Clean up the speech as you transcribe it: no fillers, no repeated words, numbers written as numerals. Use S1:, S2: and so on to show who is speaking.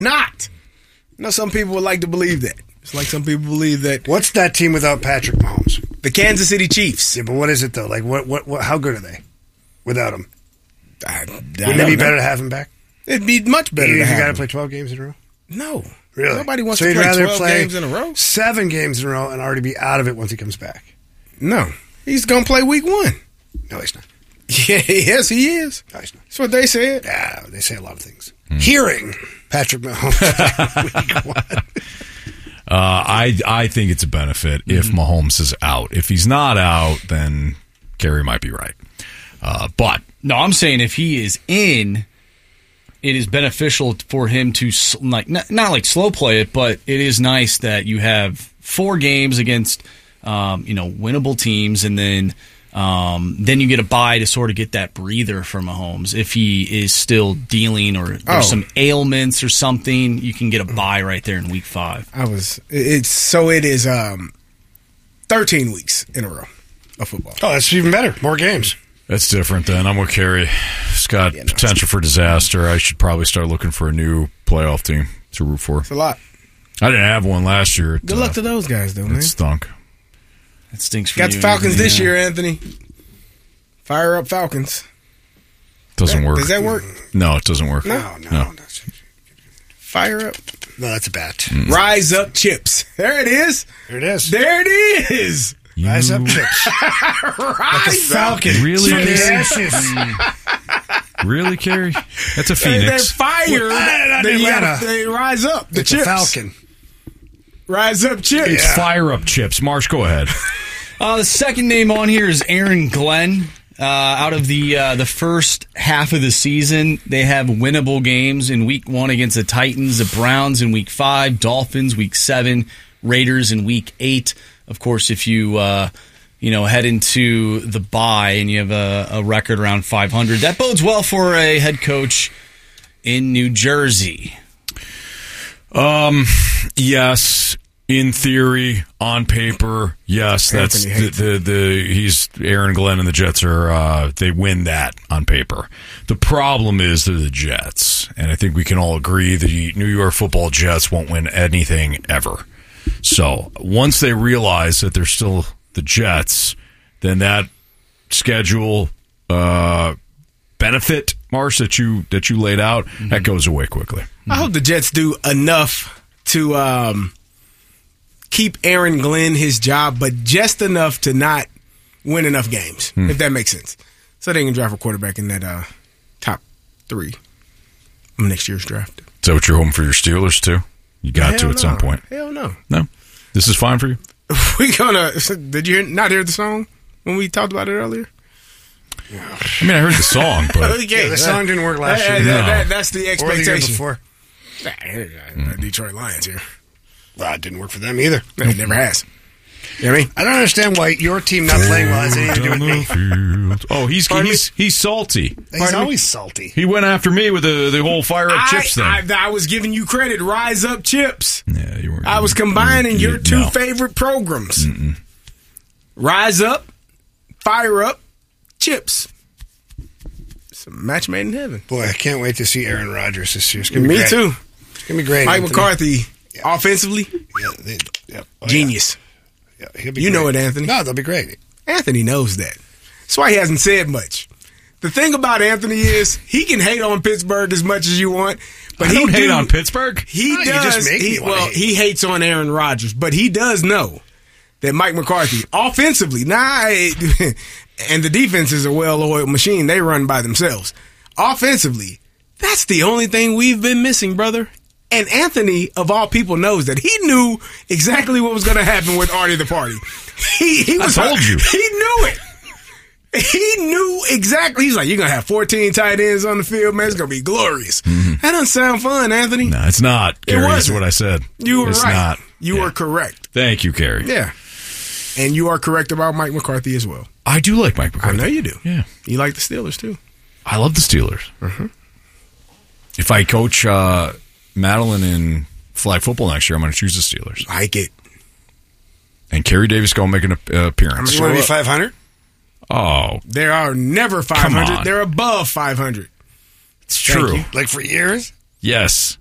S1: not. I know some people would like to believe that. It's like some people believe that.
S2: What's that team without Patrick Mahomes?
S1: The Kansas City Chiefs.
S2: Yeah, but what is it though? Like what how good are they without him? Wouldn't it
S1: don't
S2: be
S1: know.
S2: better to have him back?
S1: It'd be much better.
S2: Even
S1: to
S2: if you
S1: have
S2: got to
S1: him.
S2: play 12 games in a row?
S1: No.
S2: Really?
S1: Nobody wants
S2: So
S1: to
S2: you'd
S1: play
S2: rather
S1: 12
S2: play
S1: games in a row.
S2: 7 games in a row and already be out of it once he comes back.
S1: No. He's going to play week 1.
S2: No, he's not.
S1: Yeah, yes, he is.
S2: No, he's not.
S1: That's what they said.
S2: Yeah, they say a lot of things. Hearing Patrick Mahomes week 1.
S3: I think it's a benefit if Mahomes is out. If he's not out, then Gary might be right. But
S4: No, I'm saying if he is in, it is beneficial for him to not like slow play it, but it is nice that you have 4 games against winnable teams, and then you get a bye to sort of get that breather for Mahomes. If he is still dealing or there's some ailments or something, you can get a bye right there in week 5.
S1: It is 13 weeks in a row of football.
S2: Oh, that's even better. More games.
S3: that's different then. I'm with Kerry. It's got potential for disaster. I should probably start looking for a new playoff team to root for.
S1: It's a lot.
S3: I didn't have one last year.
S1: Good luck to those guys, though, man.
S3: It stunk.
S4: That stinks for
S1: Got
S4: you.
S1: the Falcons
S4: Anthony,
S1: this
S4: yeah.
S1: year, Anthony. Fire up Falcons.
S3: Doesn't work.
S1: Does that work?
S3: No, it doesn't work.
S2: No.
S1: Fire up.
S2: No, that's a bat.
S1: Rise up chips. There it is.
S2: There it is.
S1: There it is.
S2: Rise up chips.
S1: Rise up.
S3: Really,
S2: Chips.
S3: Kerry? Really, Kerry? That's a
S1: They're
S3: phoenix.
S1: fired.
S2: Not
S1: Then you
S2: Atlanta.
S1: gotta- they rise up. The
S2: It's a
S1: chips.
S2: Falcon.
S1: Rise up chips.
S3: It's fire up chips. Marsh, go ahead.
S4: The second name on here is Aaron Glenn. Out of the first half of the season, they have winnable games in week 1 against the Titans, the Browns in week 5, Dolphins week 7, Raiders in week 8. Of course, if you head into the bye and you have a record around 500, that bodes well for a head coach in New Jersey.
S3: Yes, in theory, on paper, yes. That's he's Aaron Glenn and the Jets are they win that on paper. The problem is they're the Jets, and I think we can all agree the New York Football Jets won't win anything ever. So once they realize that they're still the Jets, then that schedule benefit, Marsh, that you laid out, that goes away quickly.
S1: I hope the Jets do enough to keep Aaron Glenn his job, but just enough to not win enough games, if that makes sense. So they can draft a quarterback in that top 3 of next year's draft.
S3: Is that what you're hoping for your Steelers too? You got to at some point.
S1: Hell no.
S3: No, this is fine for you.
S1: We gonna? Did you not hear the song when we talked about it earlier?
S3: I mean, I heard the song, but
S1: Okay,
S2: The song didn't work last year.
S1: That's the
S2: Or the year
S1: expectation.
S2: before.
S1: Detroit Lions here.
S2: Well, it didn't work for them either.
S1: It never has. You know what I mean?
S2: I don't understand why your team not playing well has anything to do with me.
S3: oh, he's salty.
S2: He's always salty.
S3: He went after me with the whole fire up chips thing.
S1: I was giving you credit. Rise up chips.
S3: Yeah, you weren't.
S1: I was combining your two
S3: no.
S1: favorite programs. Rise up, fire up, chips. It's a match made in heaven.
S2: Boy, I can't wait to see Aaron Rodgers this year. It's gonna be
S1: Me
S2: great.
S1: too.
S2: It's gonna be great.
S1: Mike
S2: Anthony.
S1: McCarthy, offensively, genius.
S2: Yeah, he'll be
S1: You know
S2: great.
S1: it, Anthony.
S2: No, they'll be great.
S1: Anthony knows that. That's why he hasn't said much. The thing about Anthony is he can hate on Pittsburgh as much as you want, but
S3: I don't hate on Pittsburgh.
S1: He
S2: No, you
S1: does.
S2: just make me wanna hate.
S1: He hates on Aaron Rodgers, but he does know that Mike McCarthy, offensively, and the defense is a well-oiled machine. They run by themselves. Offensively, that's the only thing we've been missing, brother. And Anthony, of all people, knows that. He knew exactly what was going to happen with Artie the Party. He
S3: told you.
S1: He knew it. He knew exactly. He's like, you're going to have 14 tight ends on the field, man. It's going to be glorious. That doesn't sound fun, Anthony.
S3: No, it's not. Gary, is
S1: wasn't.
S3: what I said.
S1: You were
S3: it's
S1: right.
S3: Not.
S1: You
S3: Yeah.
S1: are correct.
S3: Thank you, Gary.
S1: Yeah. And you are correct about Mike McCarthy as well.
S3: I do like Mike McCarthy.
S1: I know you do.
S3: Yeah,
S1: You like the Steelers, too.
S3: I love the Steelers. If I coach Madeline in flag football next year, I'm going to choose the Steelers.
S1: Like it.
S3: And Kerry Davis going to make an appearance.
S2: You want to be 500?
S3: Oh,
S1: They are never
S3: Come
S1: 500.
S3: on.
S1: They're above 500.
S3: it's
S1: Thank
S3: true.
S1: you.
S2: Like for years?
S3: Yes.